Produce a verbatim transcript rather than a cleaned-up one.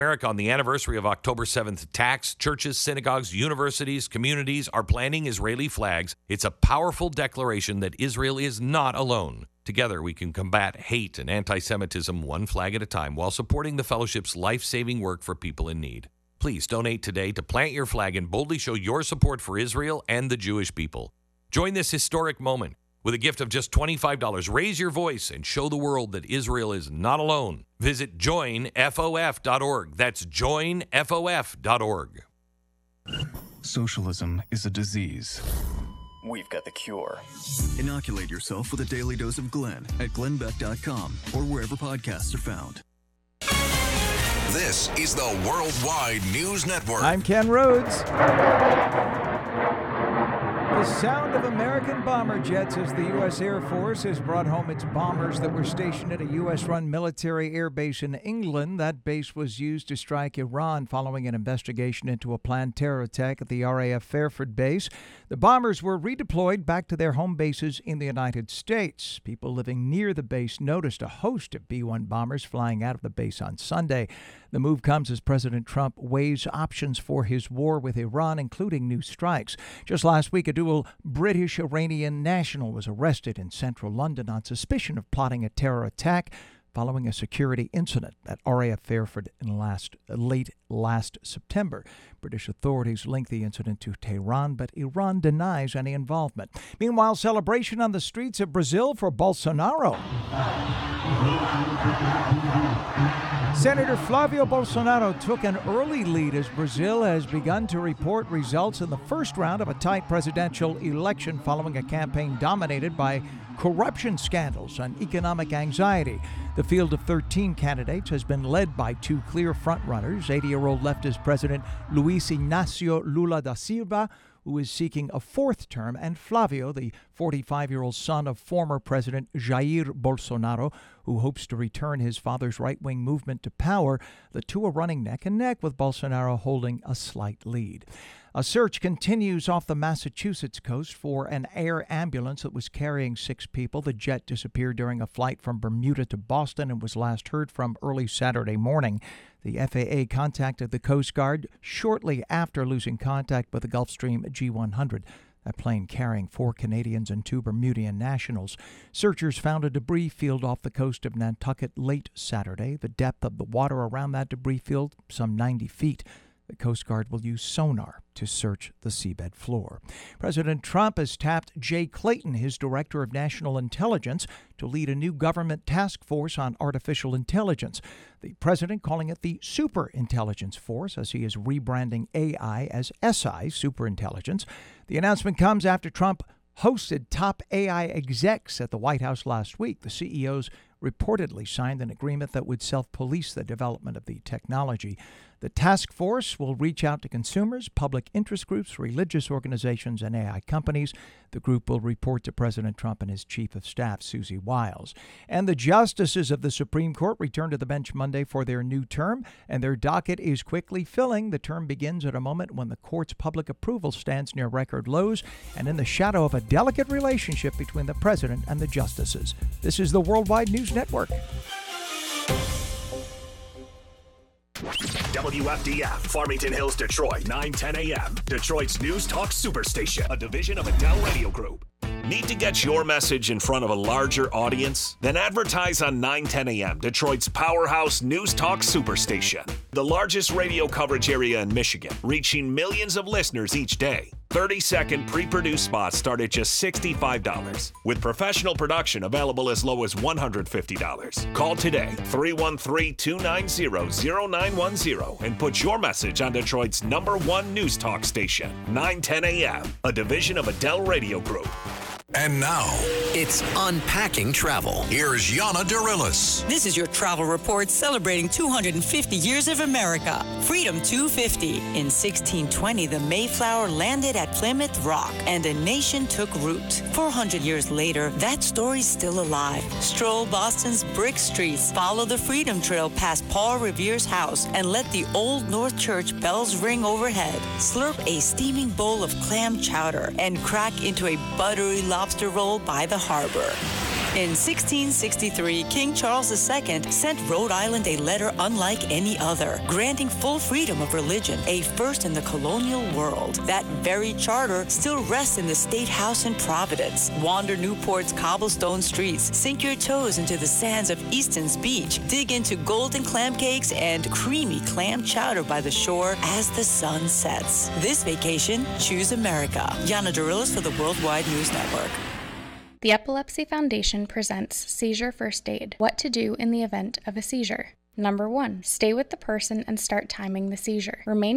America, on the anniversary of October seventh attacks, churches, synagogues, universities, communities are planting Israeli flags. It's a powerful declaration that Israel is not alone. Together, we can combat hate and anti-Semitism one flag at a time while supporting the fellowship's life-saving work for people in need. Please donate today to plant your flag and boldly show your support for Israel and the Jewish people. Join this historic moment. With a gift of just twenty-five dollars, raise your voice and show the world that Israel is not alone. Visit join F O F dot org. That's join F O F dot org. Socialism is a disease. We've got the cure. Inoculate yourself with a daily dose of Glenn at glenn beck dot com or wherever podcasts are found. This is the Worldwide News Network. I'm Ken Rhodes. The sound of American bomber jets as the U S Air Force has brought home its bombers that were stationed at a U S-run military air base in England. That base was used to strike Iran following an investigation into a planned terror attack at the R A F Fairford base. The bombers were redeployed back to their home bases in the United States. People living near the base noticed a host of B one bombers flying out of the base on Sunday. The move comes as President Trump weighs options for his war with Iran, including new strikes. Just last week, a dual British-Iranian national was arrested in central London on suspicion of plotting a terror attack following a security incident at R A F Fairford in last, late last September. British authorities link the incident to Tehran, but Iran denies any involvement. Meanwhile, celebration on the streets of Brazil for Bolsonaro. Senator Flavio Bolsonaro took an early lead as Brazil has begun to report results in the first round of a tight presidential election following a campaign dominated by corruption scandals and economic anxiety. The field of thirteen candidates has been led by two clear frontrunners, eighty-year-old leftist President Luiz Inácio Lula da Silva, who is seeking a fourth term, and Flavio, the forty-five-year-old son of former President Jair Bolsonaro, who hopes to return his father's right-wing movement to power. The two are running neck and neck, with Bolsonaro holding a slight lead. A search continues off the Massachusetts coast for an air ambulance that was carrying six people. The jet disappeared during a flight from Bermuda to Boston and was last heard from early Saturday morning. The F A A contacted the Coast Guard shortly after losing contact with the Gulfstream G one hundred. A plane carrying four Canadians and two Bermudian nationals. Searchers found a debris field off the coast of Nantucket late Saturday. The depth of the water around that debris field, some ninety feet. The Coast Guard will use sonar to search the seabed floor. President Trump has tapped Jay Clayton, his Director of National Intelligence, to lead a new government task force on artificial intelligence. The president calling it the Superintelligence Force, as he is rebranding A I as S I, Superintelligence. The announcement comes after Trump hosted top A I execs at the White House last week. The C E Os reportedly signed an agreement that would self-police the development of the technology. The task force will reach out to consumers, public interest groups, religious organizations, and A I companies. The group will report to President Trump and his chief of staff, Susie Wiles. And the justices of the Supreme Court return to the bench Monday for their new term, and their docket is quickly filling. The term begins at a moment when the court's public approval stands near record lows and in the shadow of a delicate relationship between the president and the justices. This is the Worldwide News Network. W F D F, Farmington Hills, Detroit, nine ten a.m. Detroit's News Talk Superstation, a division of Adele Radio Group. Need to get your message in front of a larger audience? Then advertise on nine ten a.m., Detroit's powerhouse News Talk Superstation. The largest radio coverage area in Michigan, reaching millions of listeners each day. thirty-second pre-produced spots start at just sixty-five dollars, with professional production available as low as one hundred fifty dollars. Call today, three one three, two nine zero, zero nine one zero, and put your message on Detroit's number one news talk station, nine ten a.m., a division of Adele Radio Group. And now, it's Unpacking Travel. Here's Yana Dorillis. This is your travel report celebrating two hundred fifty years of America. Freedom two fifty. In sixteen twenty, the Mayflower landed at Plymouth Rock and a nation took root. four hundred years later, that story's still alive. Stroll Boston's brick streets, follow the Freedom Trail past Paul Revere's house, and let the Old North Church bells ring overhead. Slurp a steaming bowl of clam chowder and crack into a buttery lobster roll by the harbor. In sixteen sixty-three, King Charles the Second sent Rhode Island a letter unlike any other, granting full freedom of religion, a first in the colonial world. That very charter still rests in the State House in Providence. Wander Newport's cobblestone streets, sink your toes into the sands of Easton's beach, dig into golden clam cakes and creamy clam chowder by the shore as the sun sets. This vacation, choose America. Yana Dorillas for the Worldwide News Network. The Epilepsy Foundation presents Seizure First Aid. What to do in the event of a seizure. Number one, stay with the person and start timing the seizure. Remain